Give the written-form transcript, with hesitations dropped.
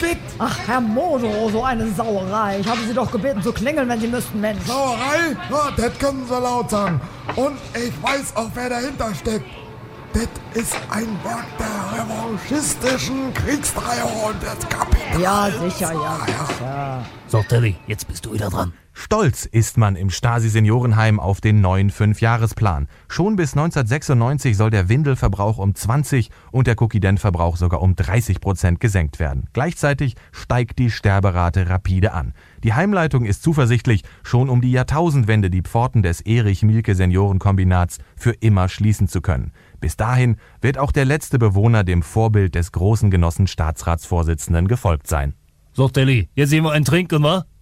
erstickt. Ach, Herr Modo, so eine Sauerei. Ich habe Sie doch gebeten zu klingeln, wenn Sie müssten, Mensch. Sauerei? Ja, das können Sie laut sagen. Und ich weiß auch, wer dahinter steckt. Das ist ein Werk der revanchistischen Kriegstreiber und des Kapitals. Ja, sicher, ja, sicher. So, Tilly, jetzt bist du wieder dran. Stolz ist man im Stasi-Seniorenheim auf den neuen 5-Jahresplan. Schon bis 1996 soll der Windelverbrauch um 20 und der Cookie-Dent-Verbrauch sogar um 30% gesenkt werden. Gleichzeitig steigt die Sterberate rapide an. Die Heimleitung ist zuversichtlich, schon um die Jahrtausendwende die Pforten des Erich-Mielke-Seniorenkombinats für immer schließen zu können. Bis dahin wird auch der letzte Bewohner dem Vorbild des großen Genossen Staatsratsvorsitzenden gefolgt sein. So, Tilly, jetzt sehen wir einen Trinken, wa?